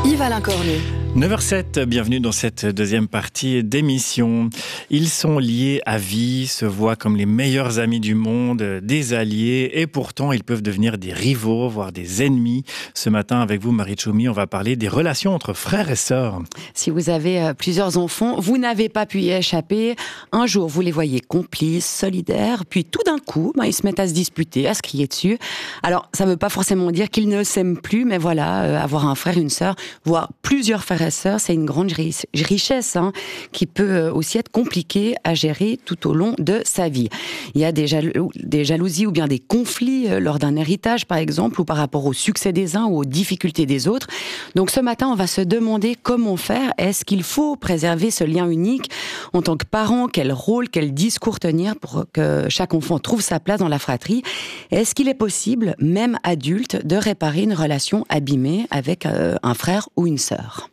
Yves-Alain Cornu. 9h07, bienvenue dans cette deuxième partie d'émission. Ils sont liés à vie, se voient comme les meilleurs amis du monde, des alliés, et pourtant ils peuvent devenir des rivaux, voire des ennemis. Ce matin, avec vous, Marie Tchoumi, on va parler des relations entre frères et sœurs. Si vous avez plusieurs enfants, vous n'avez pas pu y échapper. Un jour, vous les voyez complices, solidaires, puis tout d'un coup, ils se mettent à se disputer, à se crier dessus. Alors, ça ne veut pas forcément dire qu'ils ne s'aiment plus, mais voilà, avoir un frère, une sœur, voire plusieurs frères et sœurs, c'est une grande richesse qui peut aussi être compliquée à gérer tout au long de sa vie. Il y a des jalousies ou bien des conflits lors d'un héritage, par exemple, ou par rapport au succès des uns ou aux difficultés des autres. Donc ce matin, on va se demander comment faire. Est-ce qu'il faut préserver ce lien unique en tant que parent? Quel rôle, quel discours tenir pour que chaque enfant trouve sa place dans la fratrie? Est-ce qu'il est possible, même adulte, de réparer une relation abîmée avec un frère ou une sœur?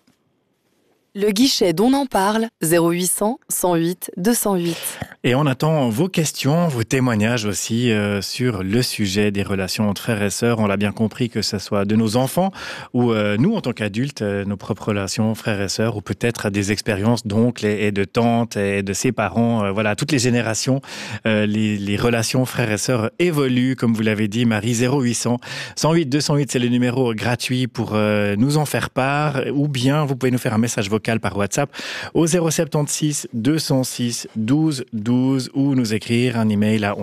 Le guichet d'On en parle, 0800 108 208. Et on attend vos questions, vos témoignages aussi sur le sujet des relations entre frères et sœurs. On l'a bien compris, que ce soit de nos enfants ou nous en tant qu'adultes, nos propres relations frères et sœurs, ou peut-être des expériences d'oncles et de tantes et de ses parents. Voilà, toutes les générations, les relations frères et sœurs évoluent, comme vous l'avez dit, Marie. 0800 108 208, c'est le numéro gratuit pour nous en faire part, ou bien vous pouvez nous faire un message vocal par WhatsApp au 076 206 12 12 ou nous écrire un email à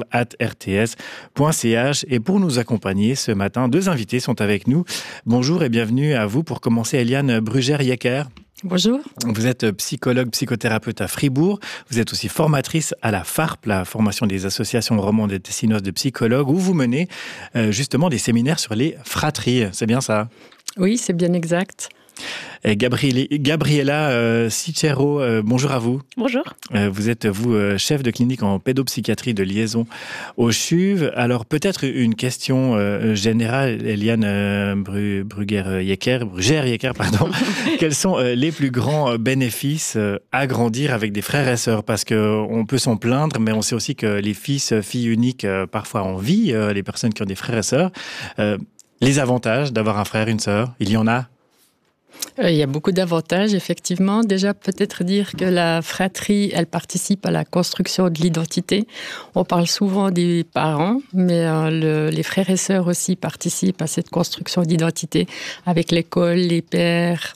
onenparle@rts.ch. Et pour nous accompagner ce matin, deux invités sont avec nous. Bonjour et bienvenue à vous. Pour commencer, Eliane Brugère-Yecker. Bonjour. Vous êtes psychologue, psychothérapeute à Fribourg. Vous êtes aussi formatrice à la FARP, la formation des associations romandes et tessinoses de psychologues, où vous menez justement des séminaires sur les fratries. C'est bien ça? Oui, c'est bien exact. Et Gabriela Cicero, bonjour à vous. Bonjour. Vous êtes, chef de clinique en pédopsychiatrie de liaison au CHUV. Alors, peut-être une question générale, Eliane Brugère-Yecker, pardon. Quels sont les plus grands bénéfices à grandir avec des frères et sœurs? Parce qu'on peut s'en plaindre, mais on sait aussi que les filles uniques, parfois envient les personnes qui ont des frères et sœurs. Les avantages d'avoir un frère, une sœur, il y en a? Il y a beaucoup d'avantages, effectivement. Déjà, peut-être dire que la fratrie, elle participe à la construction de l'identité. On parle souvent des parents, mais les frères et sœurs aussi participent à cette construction d'identité avec l'école, les pères,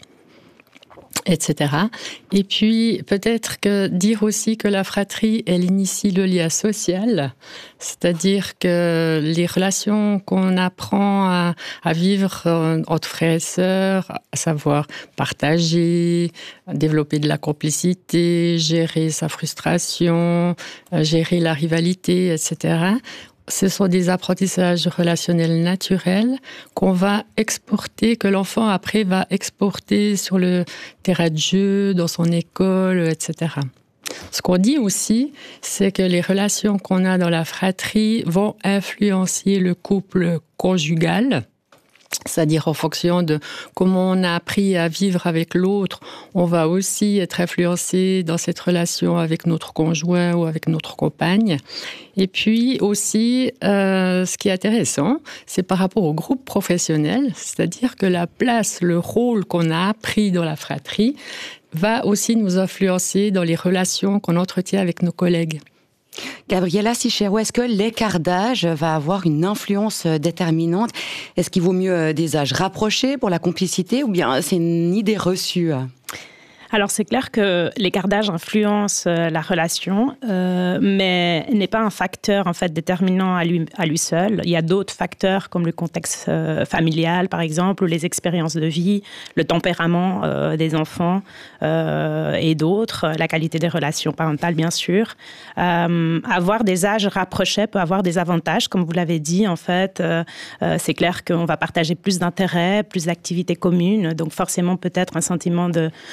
etc. Et puis, peut-être que dire aussi que la fratrie, elle initie le lien social, c'est-à-dire que les relations qu'on apprend à vivre entre frères et sœurs, à savoir partager, développer de la complicité, gérer sa frustration, gérer la rivalité, etc., ce sont des apprentissages relationnels naturels qu'on va exporter, que l'enfant après va exporter sur le terrain de jeu, dans son école, etc. Ce qu'on dit aussi, c'est que les relations qu'on a dans la fratrie vont influencer le couple conjugal. C'est-à-dire en fonction de comment on a appris à vivre avec l'autre, on va aussi être influencé dans cette relation avec notre conjoint ou avec notre compagne. Et puis aussi, ce qui est intéressant, c'est par rapport au groupe professionnel, c'est-à-dire que la place, le rôle qu'on a appris dans la fratrie va aussi nous influencer dans les relations qu'on entretient avec nos collègues. Gabriela Cicero, est-ce que l'écart d'âge va avoir une influence déterminante? Est-ce qu'il vaut mieux des âges rapprochés pour la complicité ou bien c'est une idée reçue? Alors, c'est clair que l'écart d'âge influence la relation, mais n'est pas un facteur en fait déterminant à lui seul. Il y a d'autres facteurs comme le contexte familial, par exemple, ou les expériences de vie, le tempérament des enfants et d'autres, la qualité des relations parentales, bien sûr. Avoir des âges rapprochés peut avoir des avantages, comme vous l'avez dit. En fait, c'est clair qu'on va partager plus d'intérêts, plus d'activités communes, donc forcément peut-être un sentiment de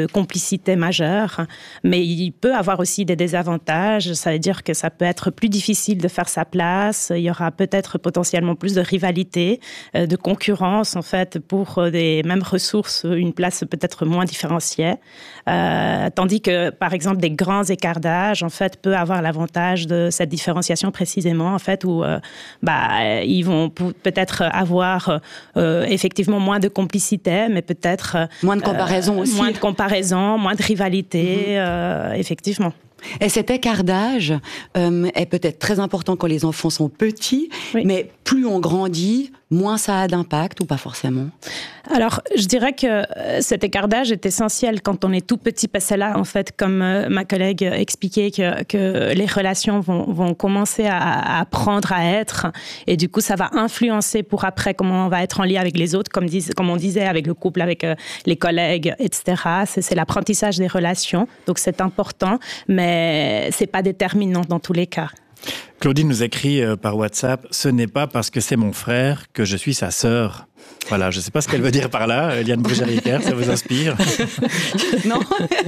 complicité majeure, mais il peut avoir aussi des désavantages. Ça veut dire que ça peut être plus difficile de faire sa place. Il y aura peut-être potentiellement plus de rivalité, de concurrence en fait pour des mêmes ressources, une place peut-être moins différenciée. Tandis que par exemple des grands écarts d'âge en fait peut avoir l'avantage de cette différenciation précisément en fait où ils vont peut-être avoir effectivement moins de complicité, mais peut-être moins de comparaison aussi. Moins de comparaison, moins de rivalité, effectivement. Et cet écart d'âge est peut-être très important quand les enfants sont petits, mais plus on grandit, moins ça a d'impact ou pas forcément? Alors, je dirais que cet écart d'âge est essentiel quand on est tout petit, parce que là, en fait, comme ma collègue expliquait, que les relations vont commencer à apprendre à être, et du coup, ça va influencer pour après comment on va être en lien avec les autres, comme on disait, avec le couple, avec les collègues, etc. C'est l'apprentissage des relations, donc c'est important, mais c'est pas déterminant dans tous les cas. Claudine nous écrit par WhatsApp « Ce n'est pas parce que c'est mon frère que je suis sa sœur ». Voilà, je ne sais pas ce qu'elle veut dire par là. Eliane Brugère-Yecker, ça vous inspire? Non.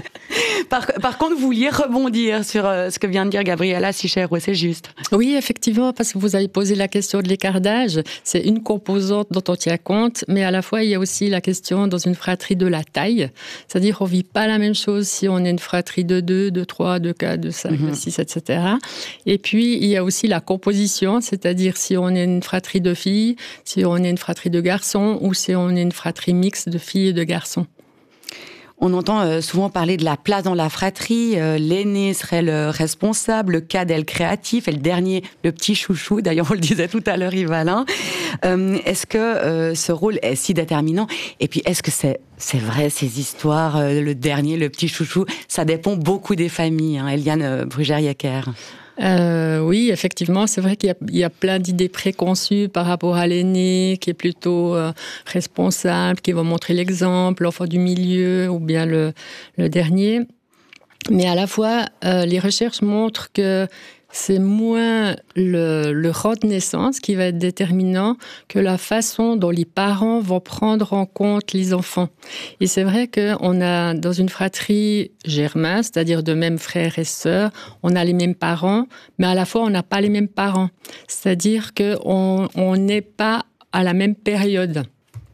Par contre, vous vouliez rebondir sur ce que vient de dire Gabriela Sichero, c'est juste. Oui, effectivement, parce que vous avez posé la question de l'écart d'âge. C'est une composante dont on tient compte, mais à la fois, il y a aussi la question dans une fratrie de la taille. C'est-à-dire qu'on ne vit pas la même chose si on est une fratrie de 2, de 3, de 4, de 5, de 6, etc. Et puis, il y a aussi la composition, c'est-à-dire si on est une fratrie de filles, si on est une fratrie de garçons, ou si on est une fratrie mixte de filles et de garçons. On entend souvent parler de la place dans la fratrie. L'aîné serait le responsable, le cadet le créatif, et le dernier le petit chouchou. D'ailleurs, on le disait tout à l'heure, Yves-Alain. Est-ce que ce rôle est si déterminant? Et puis, est-ce que c'est vrai, ces histoires, le dernier, le petit chouchou, ça dépend beaucoup des familles, hein, Eliane Brugère-Yecker. Oui, effectivement, c'est vrai qu'il y a plein d'idées préconçues par rapport à l'aîné, qui est plutôt responsable, qui va montrer l'exemple, l'enfant du milieu ou bien le dernier. Mais à la fois, les recherches montrent que c'est moins le rang de naissance qui va être déterminant que la façon dont les parents vont prendre en compte les enfants. Et c'est vrai qu'on a dans une fratrie germaine, c'est-à-dire de même frères et sœurs, on a les mêmes parents, mais à la fois on n'a pas les mêmes parents. C'est-à-dire qu'on n'est pas à la même période.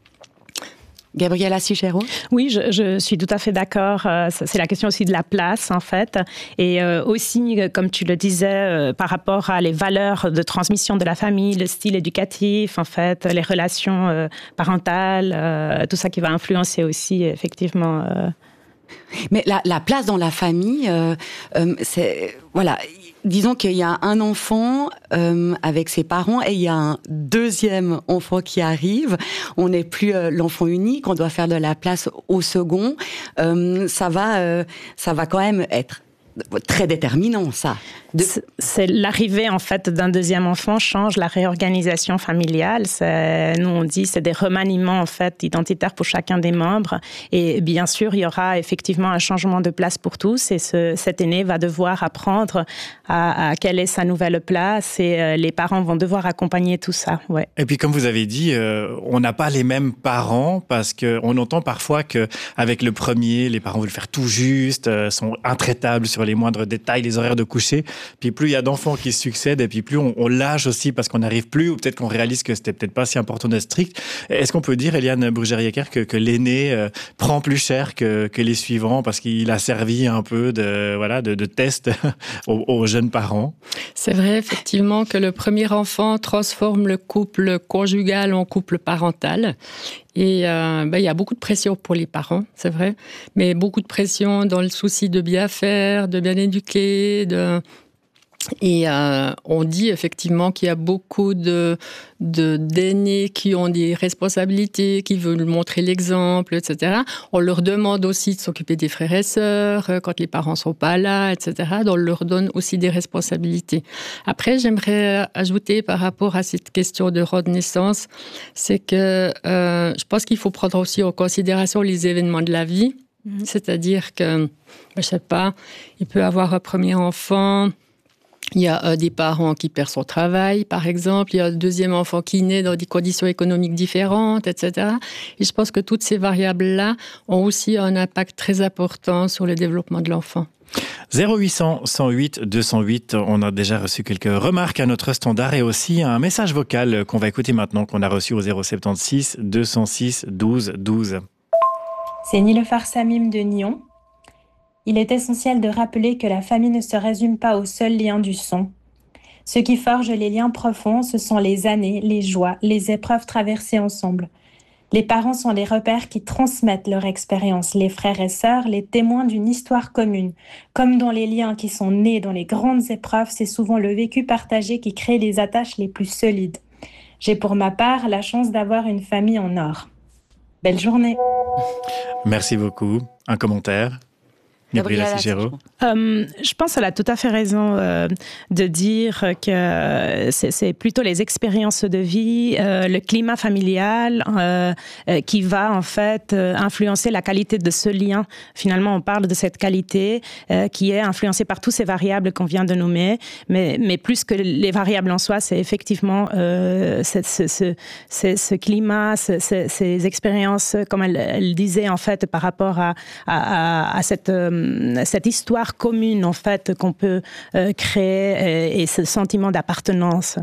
Gabriela Sichero? Oui, je suis tout à fait d'accord. C'est la question aussi de la place, en fait. Et aussi, comme tu le disais, par rapport à les valeurs de transmission de la famille, le style éducatif, en fait, les relations parentales, tout ça qui va influencer aussi, effectivement. Mais la place dans la famille, c'est... Voilà... Disons qu'il y a un enfant avec ses parents et il y a un deuxième enfant qui arrive. On n'est plus l'enfant unique, on doit faire de la place au second. Ça va quand même être très déterminant, ça. C'est l'arrivée, en fait, d'un deuxième enfant change la réorganisation familiale. Nous, on dit c'est des remaniements, en fait, identitaires pour chacun des membres. Et bien sûr, il y aura effectivement un changement de place pour tous. Et cet aîné va devoir apprendre à quelle est sa nouvelle place. Et les parents vont devoir accompagner tout ça. Ouais. Et puis, comme vous avez dit, on n'a pas les mêmes parents parce qu'on entend parfois qu'avec le premier, les parents veulent faire tout juste, sont intraitables sur les moindres détails, les horaires de coucher. Puis plus il y a d'enfants qui se succèdent, et puis plus on lâche aussi parce qu'on n'arrive plus, ou peut-être qu'on réalise que c'était peut-être pas si important d'être strict. Est-ce qu'on peut dire, Eliane Brugère-Yecker, que l'aîné prend plus cher que les suivants parce qu'il a servi un peu de test aux jeunes parents? C'est vrai, effectivement, que le premier enfant transforme le couple conjugal en couple parental. Et il y a beaucoup de pression pour les parents, c'est vrai, mais beaucoup de pression dans le souci de bien faire, de bien éduquer, Et on dit effectivement qu'il y a beaucoup d'aînés qui ont des responsabilités, qui veulent montrer l'exemple, etc. On leur demande aussi de s'occuper des frères et sœurs quand les parents sont pas là, etc. Donc on leur donne aussi des responsabilités. Après, j'aimerais ajouter par rapport à cette question de rang de naissance, c'est que je pense qu'il faut prendre aussi en considération les événements de la vie. C'est-à-dire que, je sais pas, il peut avoir un premier enfant Il y a des parents qui perdent son travail, par exemple. Il y a le deuxième enfant qui naît dans des conditions économiques différentes, etc. Et je pense que toutes ces variables-là ont aussi un impact très important sur le développement de l'enfant. 0800 108 208, on a déjà reçu quelques remarques à notre standard et aussi un message vocal qu'on va écouter maintenant, qu'on a reçu au 076 206 12 12. C'est Niloufar Samim de Nyon. Il est essentiel de rappeler que la famille ne se résume pas au seul lien du sang. Ce qui forge les liens profonds, ce sont les années, les joies, les épreuves traversées ensemble. Les parents sont les repères qui transmettent leur expérience, les frères et sœurs, les témoins d'une histoire commune. Comme dans les liens qui sont nés dans les grandes épreuves, c'est souvent le vécu partagé qui crée les attaches les plus solides. J'ai pour ma part la chance d'avoir une famille en or. Belle journée. Merci beaucoup. Un commentaire? Gabriela Sigero. Je pense qu'elle a tout à fait raison de dire que c'est plutôt les expériences de vie, le climat familial qui va en fait influencer la qualité de ce lien. Finalement, on parle de cette qualité qui est influencée par toutes ces variables qu'on vient de nommer, mais plus que les variables en soi, c'est effectivement ce climat, ces expériences, comme elle disait en fait, par rapport à cette histoire commune en fait qu'on peut créer et ce sentiment d'appartenance.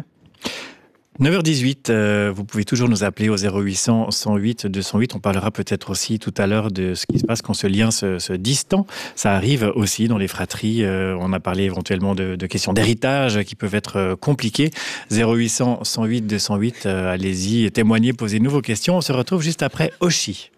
9h18, vous pouvez toujours nous appeler au 0800 108 208. On parlera peut-être aussi tout à l'heure de ce qui se passe quand ce lien se distend. Ça arrive aussi dans les fratries. On a parlé éventuellement de questions d'héritage qui peuvent être compliquées. 0800 108 208, allez-y, témoignez, posez-nous vos questions. On se retrouve juste après Oshi.